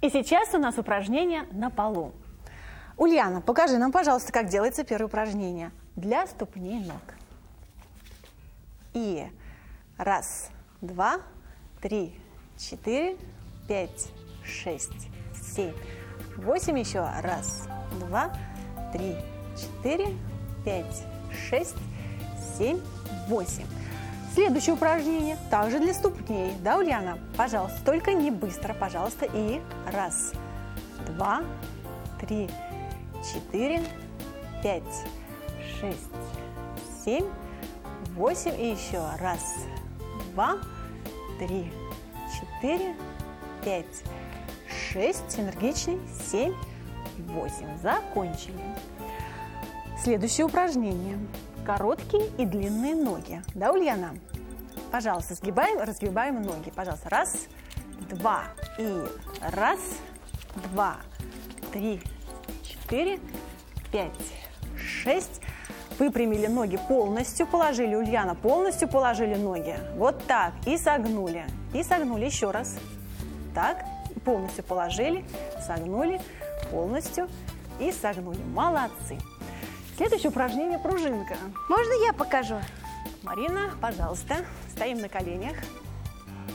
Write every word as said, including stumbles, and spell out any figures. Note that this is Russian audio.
И сейчас у нас упражнение на полу. Ульяна, покажи нам, пожалуйста, как делается первое упражнение для ступней ног. И раз, два, три, четыре, пять, шесть, семь, восемь. Еще раз, два, три, четыре, пять, шесть, семь, восемь. Следующее упражнение также для ступней. Да, Ульяна? Пожалуйста, только не быстро, пожалуйста. И раз, два, три, четыре, пять, шесть, семь, восемь. И еще раз, два, три, четыре, пять, шесть. Энергичней. Семь, восемь. Закончили. Следующее упражнение. Короткие и длинные ноги. Да, Ульяна? Пожалуйста, сгибаем, разгибаем ноги. Пожалуйста, раз, два. И раз, два, три, четыре, пять, шесть. Выпрямили ноги полностью, положили, Ульяна, полностью положили ноги. Вот так. И согнули. И согнули еще раз. Так. И полностью положили, согнули, полностью и согнули. Молодцы. Следующее упражнение – пружинка. Можно я покажу? Марина, пожалуйста, стоим на коленях.